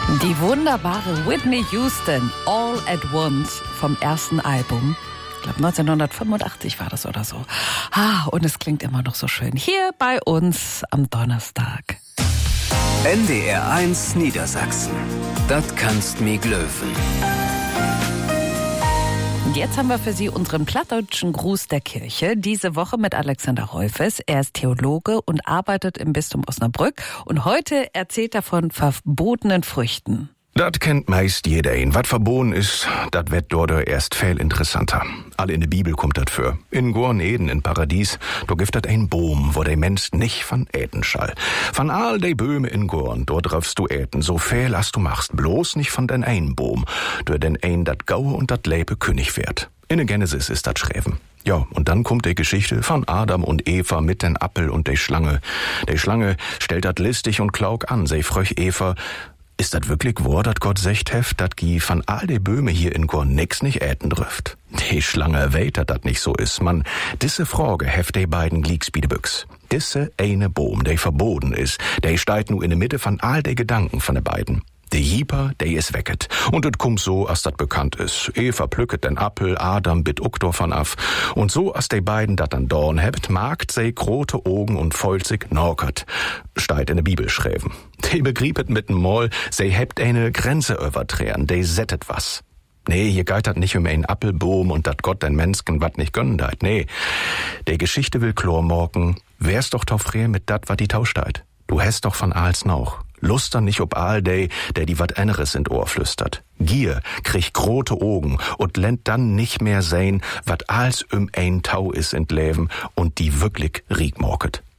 Die wunderbare Whitney Houston, All at Once vom ersten Album. Ich glaube 1985 war das oder so. Und es klingt immer noch so schön. Hier bei uns am Donnerstag. NDR 1 Niedersachsen. Das kannst mi glöwen. Und jetzt haben wir für Sie unseren plattdeutschen Gruß der Kirche. Diese Woche mit Alexander Rolfes. Er ist Theologe und arbeitet im Bistum Osnabrück. Und heute erzählt er von verbotenen Früchten. Das kennt meist jeder. Was verboten ist, das wird dort erst viel interessanter. Alle in der Bibel kommt das für. In Gorn Eden, in Paradies, da gibt das ein Boom, wo der Mensch nicht von äten schall. Von all de Böhme in Gorn, dort darfst du äten, so viel als du machst, bloß nicht von den ein Boom, durch den ein dat Gaue und dat Lebe König wird. In der Genesis ist das schreiben. Ja, und dann kommt die Geschichte von Adam und Eva mit den Appel und der Schlange. Der Schlange stellt dat listig und klaug an, sei fröch Eva: Ist dat wirklich wahr, dat Gott secht heft, dat gi von all de Böhme hier in Gorn nix nicht äten drüft? Die Schlange weet, dat nicht so is. Man, disse Frage heft de beiden Glieksbiedebüchs. Disse eine Boom, de verboten is, de steit nu in de Mitte von all de Gedanken von de beiden. De Jieper, de is wecket. Und et kummt so, as dat bekannt is. Eva plücket den Appel, Adam bit uck davon af. Und so, as de beiden dat an Dorn hebt, magt se grote Augen und feult sich norkert. Steit in de Bibel schreiben. De begriebet mit'n Moll, se hebt eine Grenze übertreten, de settet was. Nee, hier geit dat nicht ein Appelboom und dat Gott den Menschen wat nicht gönnen deit. Nee, de Geschichte will klar morgen, wär's doch taufrä mit dat, wat die tauschteit. Du hast doch von Aals noch. Luster nicht ob all der die wat enneres in Ohr flüstert. Gier kriegt grote Augen und lernt dann nicht mehr sehen, wat als ein Tau is in Leben und die wirklich riegmorket.